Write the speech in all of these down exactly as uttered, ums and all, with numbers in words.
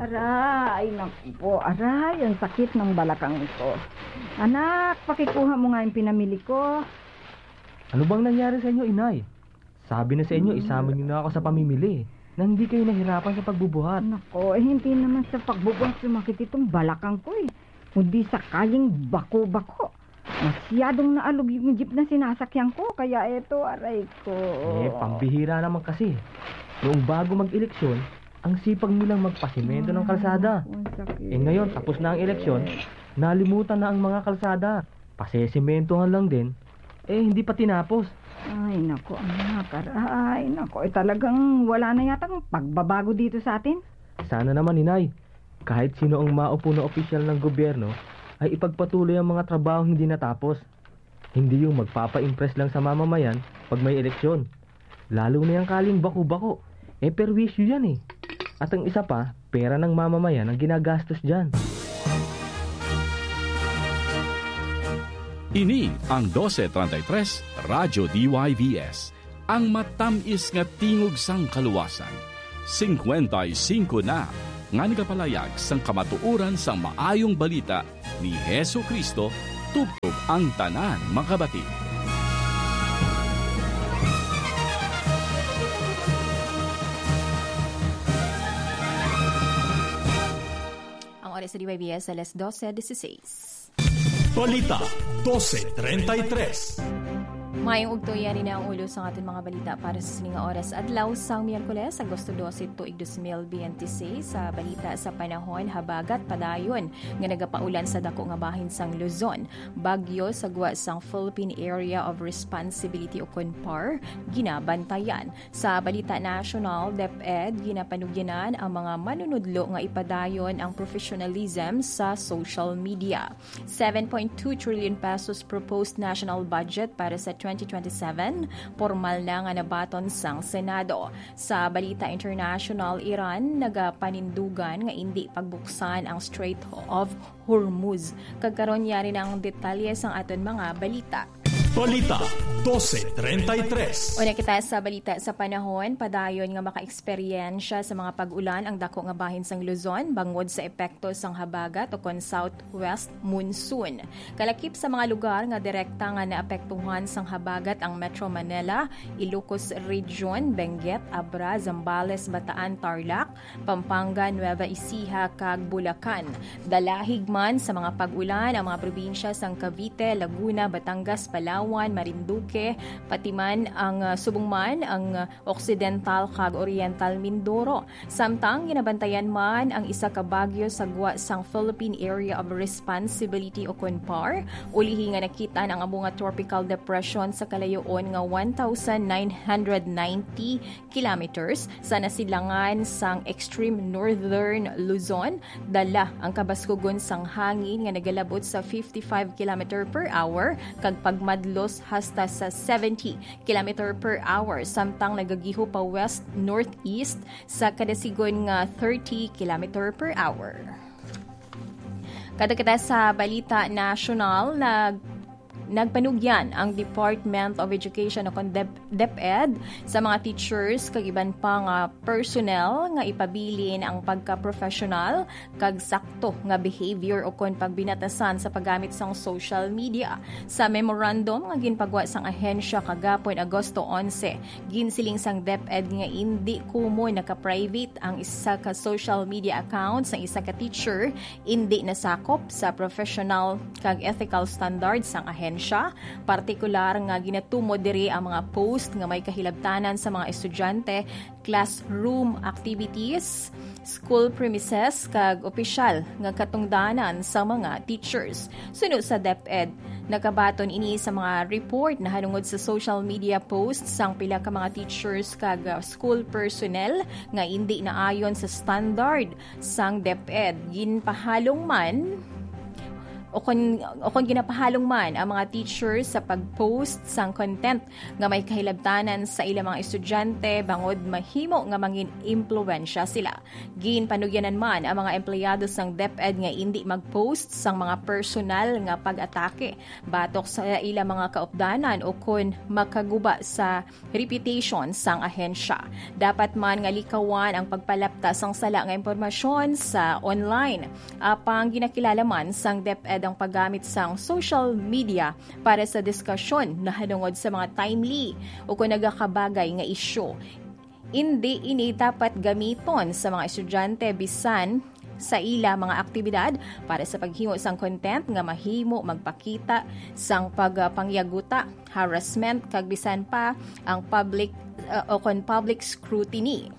Aray, naku po. Aray, ang sakit ng balakang ko. Anak, pakikuha mo nga yung pinamili ko. Ano bang nangyari sa inyo, inay? Sabi na sa inyo, isama niyo na ako sa pamimili. Na hindi kayo nahirapan sa pagbubuhat. Nako, eh, hindi naman sa pagbubuhat sumakit itong balakang ko eh. Kundi sa kaling bako-bako. Masyadong naalog yung jeep na sinasakyan ko. Kaya eto, aray ko. Eh, pambihira naman kasi. Noong bago mag-eleksyon, ang sipag nilang magpasimento ng kalsada. Eh ngayon, tapos na ang eleksyon, nalimutan na ang mga kalsada. Pasesimentohan lang din. Eh, hindi pa tinapos. Ay, nako, anak. Ay, nako. Eh, talagang wala na yatang pagbabago dito sa atin. Sana naman, inay. Kahit sino ang maupo na opisyal ng gobyerno, ay ipagpatuloy ang mga trabaho hindi natapos. Hindi yung magpapa-impress lang sa mamamayan pag may eleksyon. Lalo na yung kaling bako-bako. Eh, perwisyo yan eh. At ang isa pa, pera ng mamamayan ang ginagastos dyan. Ini ang twelve thirty-three Radyo D Y V S, ang matamis nga tingog sang kaluwasan. fifty-five na nga nagapalayag sang kamatuoran sang maayong balita ni Hesu Kristo tubtob ang tanan makabati. Ang oras sa D Y V S alas twelve sixteen. Balita twelve thirty-three. Mayong ugtoyan ni ang ulo sa ating mga balita para sa sininga oras adlaw sang Miyerkules, Agosto twelve, tuig twenty twenty-six. Sa balita sa panahon, habagat padayon nga nagapaulan sa dako nga bahin sang Luzon. Bagyo sa guwa sang Philippine Area of Responsibility o C O N P A R ginabantayan. Sa balita national, DepEd ginapanugyanan ang mga manunudlo nga ipadayon ang professionalism sa social media. seven point two trillion pesos proposed national budget para sa twenty twenty-seven, formal na nga nabaton sang Senado. Sa balita international, Iran nagapanindugan nga hindi pagbuksan ang Strait of Hormuz. Kagkaroon niya rin ang detalye sang aton mga balita. Balita twelve thirty-three. Una kita sa balita sa panahon, padayon nga maka-eksperyensya sa mga pag-ulan ang dako nga bahin sang Luzon bangod sa epekto sang habagat o kon southwest monsoon. Kalakip sa mga lugar nga direkta nga naapektuhan sang habagat ang Metro Manila, Ilocos Region, Benguet, Abra, Zambales, Bataan, Tarlac, Pampanga, Nueva Ecija, kag Bulacan. Dalahig man sa mga pag-ulan ang mga probinsya sang Cavite, Laguna, Batangas, Palawan, Marinduque, pati man ang uh, subungman ang uh, Occidental kag Oriental Mindoro. Samtang ginabantayan man ang isa ka bagyo sa guwa sang Philippine Area of Responsibility o C O N P A R. Ulihi nga nakita ang amo nga tropical depression sa kalayoon nga one thousand nine hundred ninety kilometers sa nasilangan sang extreme northern Luzon. Dala ang kabaskugon sang hangin nga nagalabot sa fifty-five kilometers per hour kag pagmadlos hasta sa seventy kilometers per hour, samtang nagagiho pa west northeast sa kadasigon nga thirty kilometers per hour. Kada kita sa balita national, nag Nagpanugyan ang Department of Education o DepEd sa mga teachers kag iban pa nga personnel nga ipabilin ang pagka-professional kag sakto nga behavior o kon pagbinatasan sa paggamit sang social media. Sa memorandum nga ginpagwa sang ahensya kagapon Agosto eleven, ginsiling sang DepEd nga indi kumo naka-private ang isa ka social media account sang isa ka teacher, indi nasakop sa professional kag ethical standards sang ahensya. Partikular nga ginatumo diri ang mga post nga may kahilabtanan sa mga estudyante, classroom activities, school premises kag opisyal nga katungdanan sa mga teachers. Sunod sa DepEd, nakabaton ini sa mga report na halungod sa social media posts sang pila ka mga teachers kag school personnel nga indi naayon sa standard sang DepEd. Ginpahalong man o kon, o kon ginapahalong man ang mga teachers sa pag-post sang content nga may kahilabtanan sa ilang mga estudyante bangod mahimo nga mangin impluwensya sila. Gin panugyanan man ang mga empleyado sang DepEd nga hindi mag-post sang mga personal nga pag-atake batok sa ilang mga kaupdanan o kon makaguba sa reputation sang ahensya. Dapat man nga likawan ang pagpalapta sang sala nga impormasyon sa online. Apang ginakilala man sang DepEd ang paggamit sang social media para sa diskusyon na hanungod sa mga timely o kung nagakabagay nga isyu. Hindi ini dapat gamiton sa mga estudyante bisan sa ila mga aktibidad para sa paghimo sang content nga mahimo magpakita sang pagpangyaguta, harassment kag bisan pa ang public uh, o kon public scrutiny.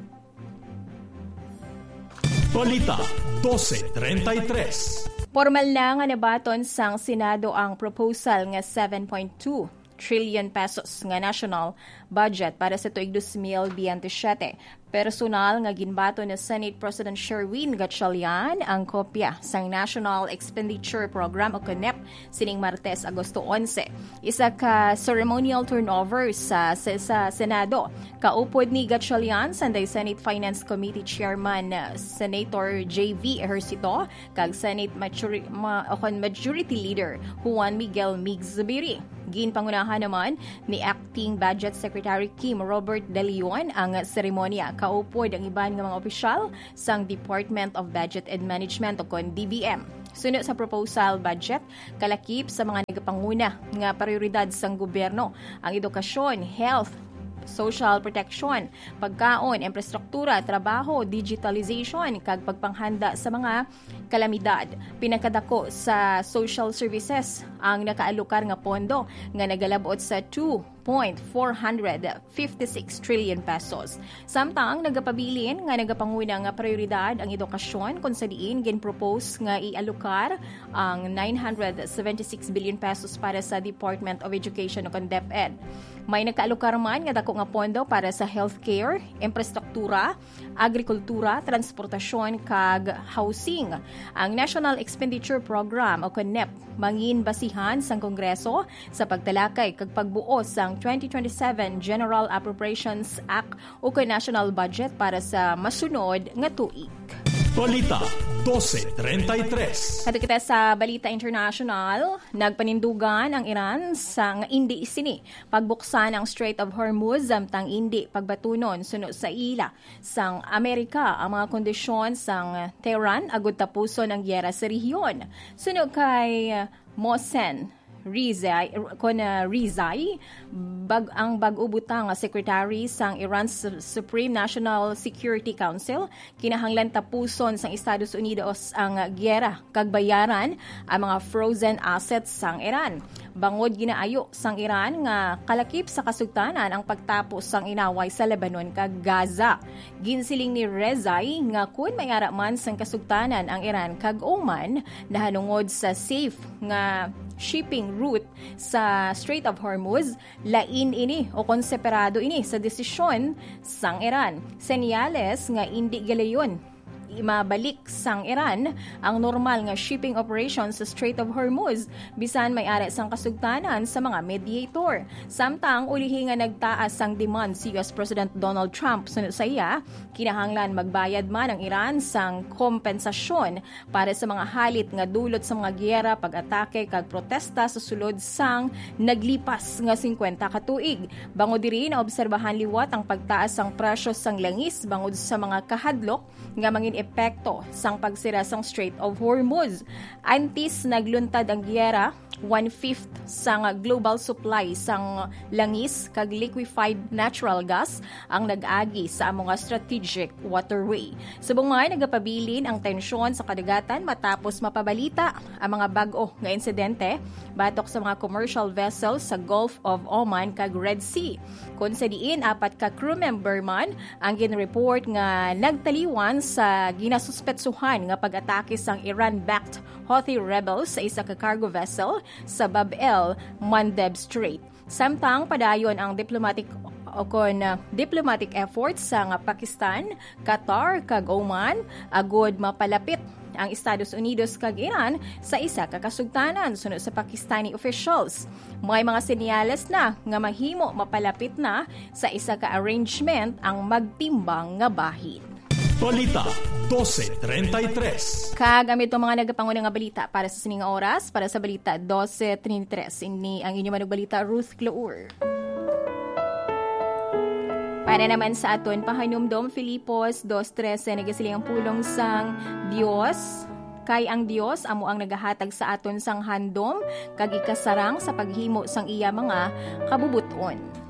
Balita twelve thirty-three. Formal na nga nabaton sang Senado ang proposal nga seven point two trillion pesos nga national budget para sa tuig twenty twenty-seven. Personal nga ginbato ni Senate President Sherwin Gatchalian ang kopya sang National Expenditure Program o C N E P sining Martes, Agosto eleven. Isa ka ceremonial turnover sa, sa, sa Senado. Kaupod ni Gatchalian sanday Senate Finance Committee Chairman uh, Senator J V Ejercito kag Senate Majority, ma, Majority Leader Juan Miguel Mig Zubiri. Ginpangunahan naman ni Acting Budget Secretary Kim Robert De Leon ang seremonya. Kaupod ang iban nga mga opisyal sang Department of Budget and Management o kon D B M. Sunod sa proposal budget, kalakip sa mga nagapanguna nga prioridad sang gobyerno ang edukasyon, health, social protection, pagkaon, infrastruktura, trabaho, digitalization, kag pagpanghanda sa mga kalamidad. Pinakadako sa social services ang nakaalokar nga pondo nga nagalabot sa two point four five six trillion pesos. Samtang nagapabilin nga nagapanguna nga prioridad ang edukasyon kung sa diin gin-propose nga ialokar ang nine hundred seventy-six billion pesos para sa Department of Education o kon DepEd. May nagkaalokar man nga dako nga pondo para sa healthcare, infrastruktura, agrikultura, transportasyon kag housing. Ang National Expenditure Program o K N E P mangin basihan sang Kongreso sa pagtalakay kag pagbuo sang twenty twenty-seven General Appropriations Act o kay National Budget para sa masunod nga tuig. Balita twelve thirty-three. Kato kita sa Balita International, nagpanindugan ang Iran sa nga indi isini pagbuksan ang Strait of Hormuz samtang indi pagbatunon sunod sa ila sang Amerika ang mga kondisyon sang Tehran agud tapuson ang gyera sa rehiyon. Sunod kay Mohsen Rizai, kon uh, Rizai, bag, ang bag-ubutang secretary sang Iran's Supreme National Security Council, kinahanglan tapuson sang Estados Unidos ang gyera kag bayaran ang mga frozen assets sang Iran. Bangod ginaayo sang Iran nga kalakip sa kasugtanan ang pagtapos sang inaway sa Lebanon kag Gaza. Ginsiling ni Rezai nga kun may ara man sang kasugtanan ang Iran kag Oman nahanungod sa safe nga shipping route sa Strait of Hormuz, lain ini o konseparado ini sa desisyon sang Iran. Senyales nga indi galayon mabalik sang Iran ang normal nga shipping operations sa Strait of Hormuz bisan may ari sang kasugtanan sa mga mediator. Samtang ulihi nga nagtaas sang demand si U S President Donald Trump sunod sa iya, kinahanglan magbayad man ang Iran sang kompensasyon para sa mga halit nga dulot sa mga gyera, pag-atake kag protesta sa sulod sang naglipas nga fifty ka tuig. Bangod diri na obserbahan liwat ang pagtaas sang presyo sang langis bangod sa mga kahadlok nga mangin epekto sang pagsira sang Strait of Hormuz. Antis nagluntad ang gyera, one-fifth sang global supply sang langis kag liquefied natural gas ang nag-agi sa among strategic waterway. Subong mga nagapabilin ang tensyon sa kadagatan matapos mapabalita ang mga bag-o nga insidente batok sa mga commercial vessels sa Gulf of Oman kag Red Sea. Kung sa diin, apat ka crew member man ang gin-report nga nagtaliwan sa ginasuspetsuhan nga pag-atake sang Iran-backed Houthi rebels sa isa ka cargo vessel sa Bab el Mandeb Strait. Samtang padayon ang diplomatic o kon uh, diplomatic efforts sa nga Pakistan, Qatar kag Oman agod mapalapit ang Estados Unidos kag Iran sa isa ka kasugtanan sunod sa Pakistani officials. May mga senyales na nga mahimo mapalapit na sa isa ka arrangement ang magtimbang nga bahin. Balita twelve thirty-three. Kagamit ang mga nagapangunang nga balita para sa sining oras, para sa balita twelve thirty-three. Ini ang inyong manong balita, Ruth Clour. Para naman sa aton pahanumdom, Filipos two thirteen, nagasiling ang pulong sang Dios. Kay ang Dios amo ang nagahatag sa aton sang handom kag ikasarang sa paghimo sang iya mga kabubuton.